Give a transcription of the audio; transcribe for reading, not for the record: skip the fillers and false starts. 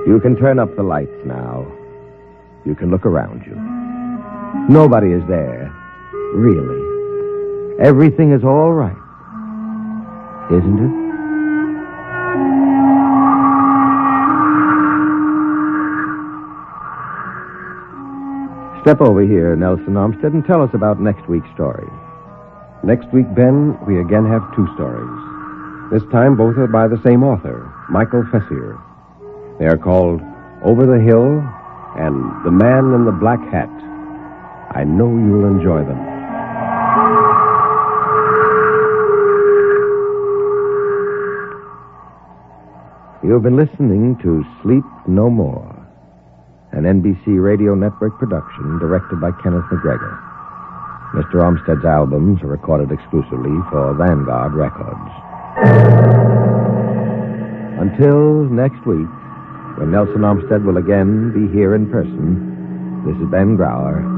You can turn up the lights now. You can look around you. Nobody is there, really. Everything is all right, isn't it? Step over here, Nelson Armstead, and tell us about next week's story. Next week, Ben, we again have two stories. This time, both are by the same author, Michael Fessier. They are called Over the Hill and The Man in the Black Hat. I know you'll enjoy them. You've been listening to Sleep No More, an NBC Radio Network production directed by Kenneth McGregor. Mr. Armstead's albums are recorded exclusively for Vanguard Records. Until next week, when Nelson Armstead will again be here in person, this is Ben Grauer